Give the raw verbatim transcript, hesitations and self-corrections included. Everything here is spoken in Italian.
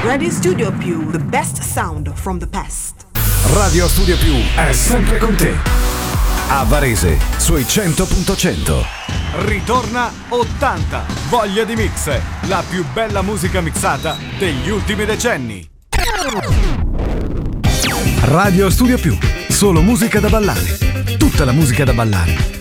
Radio Studio Più, the best sound from the past. Radio Studio Più è sempre con te. A Varese, sui cento punto cento. Ritorna ottanta, voglia di mix, la più bella musica mixata degli ultimi decenni. Radio Studio Più, solo musica da ballare. Tutta la musica da ballare